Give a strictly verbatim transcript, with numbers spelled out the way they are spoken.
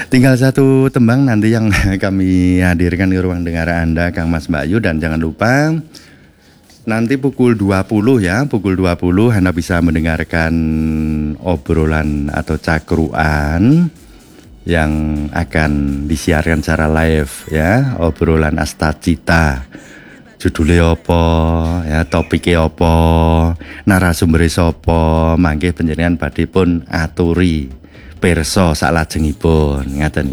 Tinggal satu tembang nanti yang kami hadirkan ke ruang dengar Anda, Kang Mas Bayu. Dan jangan lupa nanti pukul dua puluh ya, pukul dua puluh Anda bisa mendengarkan obrolan atau cakruan yang akan disiarkan secara live ya, obrolan Astacita. Judulnya apa, ya topiknya apa, narasumbernya sapa, mangke panjenengan badhe pun aturi pirsa salajengipun ngaten